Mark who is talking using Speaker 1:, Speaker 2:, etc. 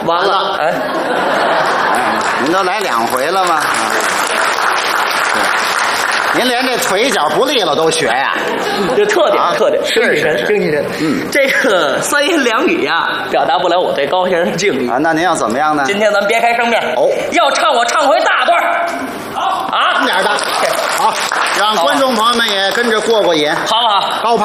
Speaker 1: 完了，哎，
Speaker 2: 您都来2回了吗？您连这腿脚不利落都学呀？
Speaker 1: 这特点，
Speaker 2: 啊
Speaker 1: 特点，精气神，
Speaker 2: 是
Speaker 1: 精气神。这个3言2语呀，表达不了我对高先生的敬意。
Speaker 2: 啊，那您要怎么样呢？
Speaker 1: 今天咱们别开生面
Speaker 2: 哦，
Speaker 1: 要唱我唱回大段儿。好啊，
Speaker 2: 点的，好，让观众朋友们也跟着过过瘾。
Speaker 1: 好不好？
Speaker 2: 高攀。